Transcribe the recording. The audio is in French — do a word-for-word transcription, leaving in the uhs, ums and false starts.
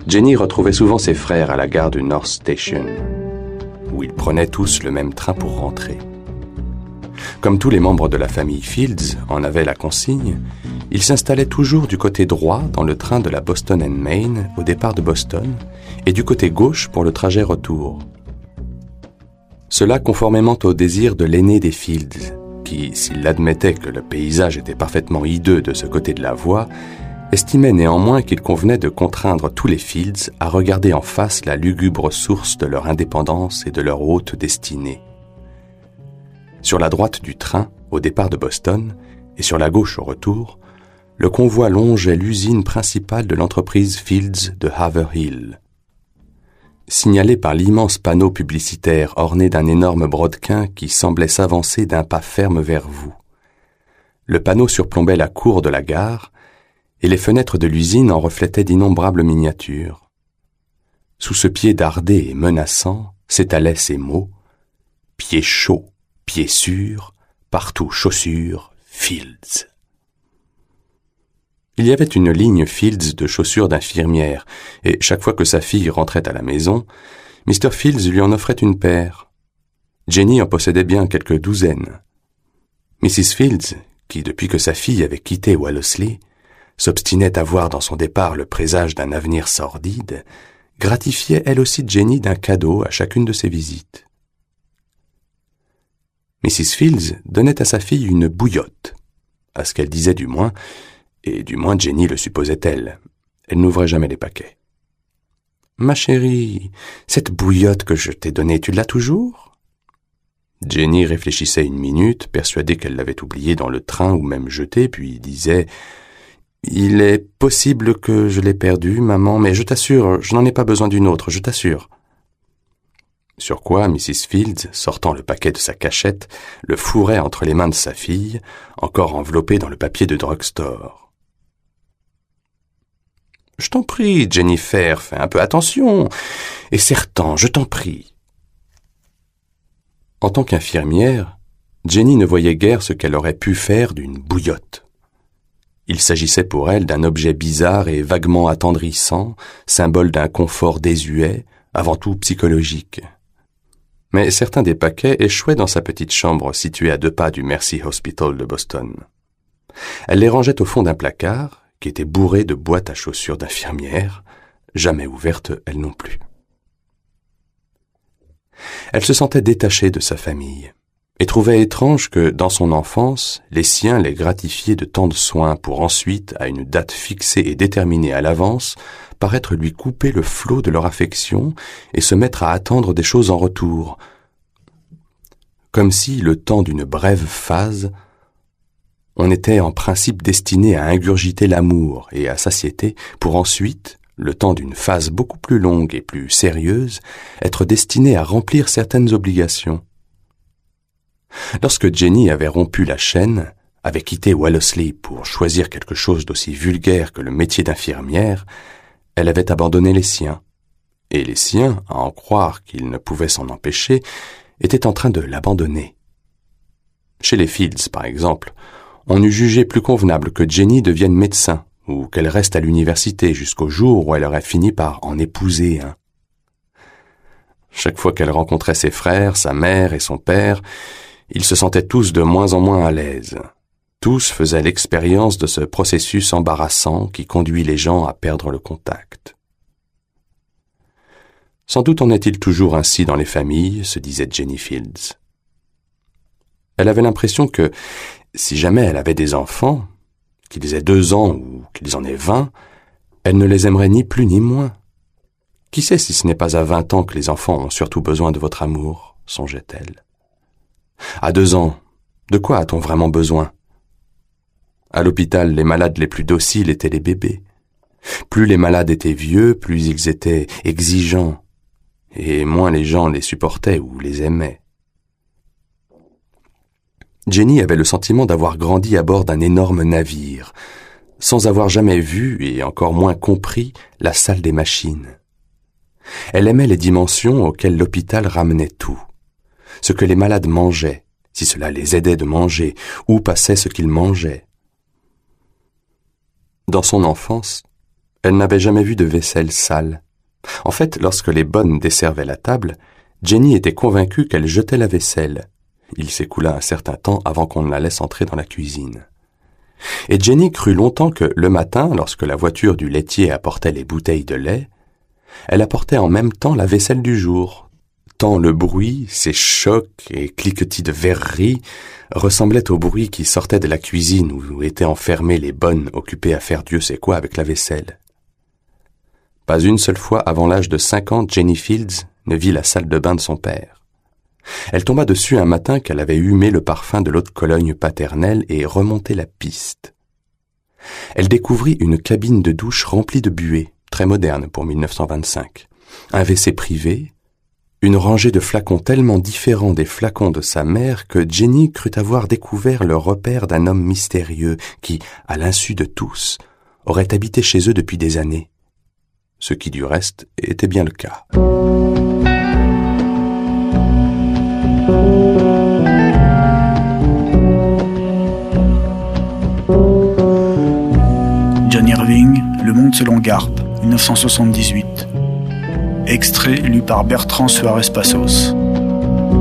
Jenny retrouvait souvent ses frères à la gare du North Station, où ils prenaient tous le même train pour rentrer. Comme tous les membres de la famille Fields en avaient la consigne, ils s'installaient toujours du côté droit dans le train de la Boston and Maine au départ de Boston et du côté gauche pour le trajet retour. Cela conformément au désir de l'aîné des Fields, qui, s'il admettait que le paysage était parfaitement hideux de ce côté de la voie, estimait néanmoins qu'il convenait de contraindre tous les Fields à regarder en face la lugubre source de leur indépendance et de leur haute destinée. Sur la droite du train, au départ de Boston, et sur la gauche au retour, le convoi longeait l'usine principale de l'entreprise Fields de Haverhill. Signalé par l'immense panneau publicitaire orné d'un énorme brodequin qui semblait s'avancer d'un pas ferme vers vous. Le panneau surplombait la cour de la gare, et les fenêtres de l'usine en reflétaient d'innombrables miniatures. Sous ce pied dardé et menaçant s'étalaient ces mots « Pied chaud, pied sûr, partout chaussures, Fields ». Il y avait une ligne Fields de chaussures d'infirmière, et chaque fois que sa fille rentrait à la maison, mister Fields lui en offrait une paire. Jenny en possédait bien quelques douzaines. missus Fields, qui depuis que sa fille avait quitté Wellesley, s'obstinait à voir dans son départ le présage d'un avenir sordide, gratifiait elle aussi Jenny d'un cadeau à chacune de ses visites. missus Fields donnait à sa fille une bouillotte, à ce qu'elle disait du moins, et du moins Jenny le supposait-elle. Elle n'ouvrait jamais les paquets. « Ma chérie, cette bouillotte que je t'ai donnée, tu l'as toujours ?» Jenny réfléchissait une minute, persuadée qu'elle l'avait oubliée dans le train ou même jetée, puis disait « Il est possible que je l'ai perdue, maman, mais je t'assure, je n'en ai pas besoin d'une autre, je t'assure. » Sur quoi missus Fields, sortant le paquet de sa cachette, le fourrait entre les mains de sa fille, encore enveloppé dans le papier de drugstore. « Je t'en prie, Jennifer, fais un peu attention, et serre-t'en, je t'en prie. » En tant qu'infirmière, Jenny ne voyait guère ce qu'elle aurait pu faire d'une bouillotte. Il s'agissait pour elle d'un objet bizarre et vaguement attendrissant, symbole d'un confort désuet, avant tout psychologique. Mais certains des paquets échouaient dans sa petite chambre située à deux pas du Mercy Hospital de Boston. Elle les rangeait au fond d'un placard, qui était bourré de boîtes à chaussures d'infirmière, jamais ouvertes elle non plus. Elle se sentait détachée de sa famille, et trouvait étrange que, dans son enfance, les siens les gratifiaient de tant de soins pour ensuite, à une date fixée et déterminée à l'avance, paraître lui couper le flot de leur affection et se mettre à attendre des choses en retour, comme si, le temps d'une brève phase, on était en principe destiné à ingurgiter l'amour et à satiété pour ensuite, le temps d'une phase beaucoup plus longue et plus sérieuse, être destiné à remplir certaines obligations. Lorsque Jenny avait rompu la chaîne, avait quitté Wellesley pour choisir quelque chose d'aussi vulgaire que le métier d'infirmière, elle avait abandonné les siens, et les siens, à en croire qu'ils ne pouvaient s'en empêcher, étaient en train de l'abandonner. Chez les Fields, par exemple, on eût jugé plus convenable que Jenny devienne médecin ou qu'elle reste à l'université jusqu'au jour où elle aurait fini par en épouser un. Chaque fois qu'elle rencontrait ses frères, sa mère et son père, ils se sentaient tous de moins en moins à l'aise. Tous faisaient l'expérience de ce processus embarrassant qui conduit les gens à perdre le contact. Sans doute en est-il toujours ainsi dans les familles, se disait Jenny Fields. Elle avait l'impression que, si jamais elle avait des enfants, qu'ils aient deux ans ou qu'ils en aient vingt, elle ne les aimerait ni plus ni moins. Qui sait si ce n'est pas à vingt ans que les enfants ont surtout besoin de votre amour, songeait-elle. À deux ans, de quoi a-t-on vraiment besoin? À l'hôpital, les malades les plus dociles étaient les bébés. Plus les malades étaient vieux, plus ils étaient exigeants, et moins les gens les supportaient ou les aimaient. Jenny avait le sentiment d'avoir grandi à bord d'un énorme navire, sans avoir jamais vu, et encore moins compris, la salle des machines. Elle aimait les dimensions auxquelles l'hôpital ramenait tout. Ce que les malades mangeaient, si cela les aidait de manger, où passait ce qu'ils mangeaient. Dans son enfance, Elle n'avait jamais vu de vaisselle sale. En fait, lorsque les bonnes desservaient la table, Jenny était convaincue qu'elle jetait la vaisselle. Il s'écoula un certain temps avant qu'on ne la laisse entrer dans la cuisine. Et Jenny crut longtemps que, le matin, lorsque la voiture du laitier apportait les bouteilles de lait, elle apportait en même temps la vaisselle du jour, tant le bruit, ces chocs et cliquetis de verreries, ressemblaient au bruit qui sortait de la cuisine où étaient enfermées les bonnes occupées à faire Dieu sait quoi avec la vaisselle. Pas une seule fois avant l'âge de cinq ans, Jenny Fields ne vit la salle de bain de son père. Elle tomba dessus un matin qu'elle avait humé le parfum de l'eau de Cologne paternelle et remonté la piste. Elle découvrit une cabine de douche remplie de buée, très moderne pour mille neuf cent vingt-cinq, un W C privé, une rangée de flacons tellement différents des flacons de sa mère que Jenny crut avoir découvert le repère d'un homme mystérieux qui, à l'insu de tous, aurait habité chez eux depuis des années. Ce qui, du reste, était bien le cas. John Irving, Le Monde selon Garp, mille neuf cent soixante-dix-huit. Extrait lu par Bertrand Suarez Passos.